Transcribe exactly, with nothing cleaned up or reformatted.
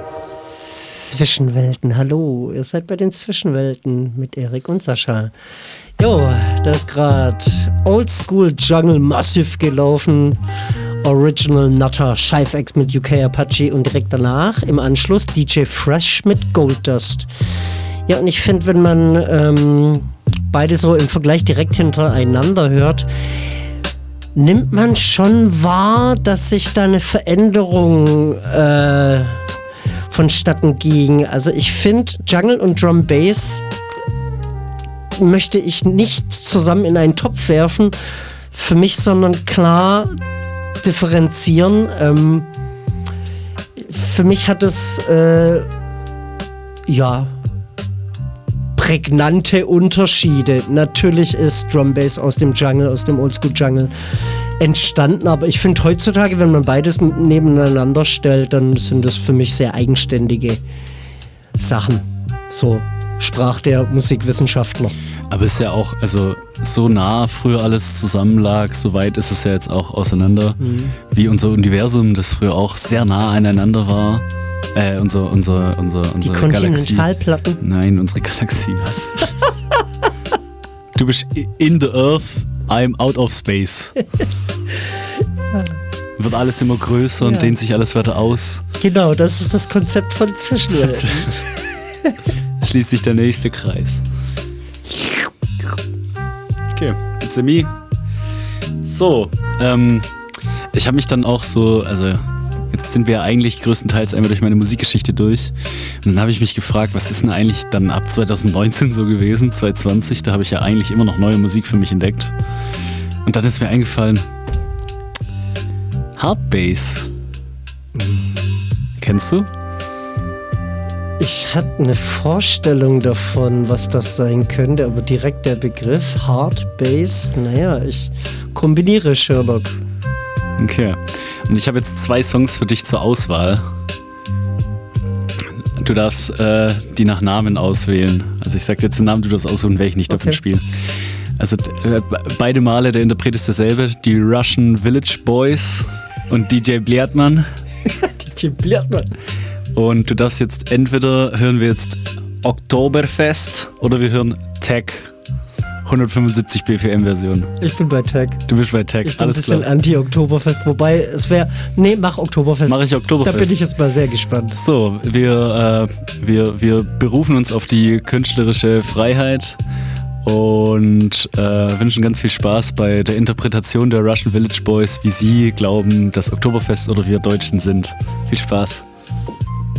Zwischenwelten, hallo, ihr seid bei den Zwischenwelten mit Erik und Sascha. Jo, da ist gerade Oldschool Jungle Massive gelaufen, Original Nutter, Scheifex mit U K Apache und direkt danach im Anschluss D J Fresh mit Goldust. Ja, und ich finde, wenn man ähm, beide so im Vergleich direkt hintereinander hört, nimmt man schon wahr, dass sich da eine Veränderung äh, vonstatten ging. Also ich finde, Jungle und Drum Bass möchte ich nicht zusammen in einen Topf werfen, für mich, sondern klar differenzieren. Ähm, für mich hat es äh, ja prägnante Unterschiede. Natürlich ist Drum Bass aus dem Jungle, aus dem Oldschool Jungle entstanden, aber ich finde heutzutage, wenn man beides nebeneinander stellt, dann sind das für mich sehr eigenständige Sachen. So sprach der Musikwissenschaftler. Aber es ist ja auch, also so nah früher alles zusammenlag, so weit ist es ja jetzt auch auseinander, mhm. wie unser Universum, das früher auch sehr nah aneinander war. Äh, unser, unser, unser, unsere Die Kontinentalplatten? Galaxie. Nein, unsere Galaxie, was? Du bist in the Earth, I'm out of space. Wird alles immer größer und ja. dehnt sich alles weiter aus. Genau, das ist das Konzept von Zwischenwelten. Schließt sich der nächste Kreis. Okay, it's a me. So, ähm, ich habe mich dann auch so, also jetzt sind wir eigentlich größtenteils einmal durch meine Musikgeschichte durch. Und dann habe ich mich gefragt, was ist denn eigentlich dann ab zwanzig neunzehn so gewesen, zwanzig zwanzig? Da habe ich ja eigentlich immer noch neue Musik für mich entdeckt. Und dann ist mir eingefallen, Hard Bass. Kennst du? Ich hatte eine Vorstellung davon, was das sein könnte, aber direkt der Begriff Hard Bass, naja, ich kombiniere Sherlock. Okay. Und ich habe jetzt zwei Songs für dich zur Auswahl. Du darfst äh, die nach Namen auswählen. Also ich sag dir jetzt den Namen, du darfst aussuchen, welchen ich davon okay. spiele. Also äh, beide Male, der Interpret ist derselbe, die Russian Village Boys und D J Blerdman. D J Blerdman. Und du darfst jetzt entweder hören wir jetzt Oktoberfest oder wir hören Tech. hundertfünfundsiebzig B P M Version. Ich bin bei Tech. Du bist bei Tech, ich bin alles klar. Ein bisschen Anti-Oktoberfest, wobei es wäre, nee, mach Oktoberfest. Mach ich Oktoberfest. Da bin ich jetzt mal sehr gespannt. So, wir, äh, wir, wir berufen uns auf die künstlerische Freiheit und äh, wünschen ganz viel Spaß bei der Interpretation der Russian Village Boys, wie sie glauben, dass Oktoberfest oder wir Deutschen sind. Viel Spaß.